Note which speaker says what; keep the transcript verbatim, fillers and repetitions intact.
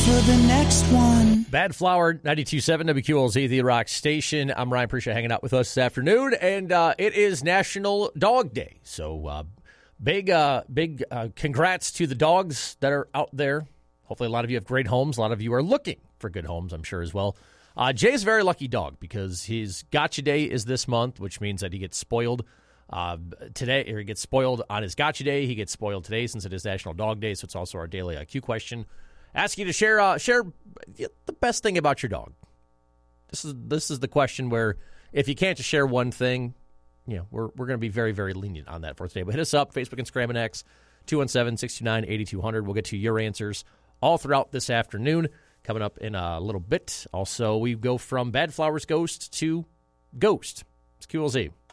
Speaker 1: for the next one.
Speaker 2: Bad Flower, ninety-two point seven W Q L Z, the Rock Station. I'm Ryan. Appreciate hanging out with us this afternoon. And uh, it is National Dog Day. So uh, big, uh, big uh, congrats to the dogs that are out there. Hopefully a lot of you have great homes. A lot of you are looking for good homes, I'm sure, as well. Uh, Jay's a very lucky dog because his Gotcha Day is this month, which means that he gets spoiled uh, today, or he gets spoiled on his Gotcha Day. He gets spoiled today since it is National Dog Day, so it's also our daily I Q question. Ask you to share uh, share the best thing about your dog. This is this is the question where if you can't just share one thing, you know, we're we're going to be very, very lenient on that for today. But hit us up, Facebook, Instagram, and X, two one seven, six two nine, eight two zero zero. We'll get to your answers all throughout this afternoon. Coming up in a little bit. Also, we go from Bad Flowers Ghost to Ghost. It's Q L Z.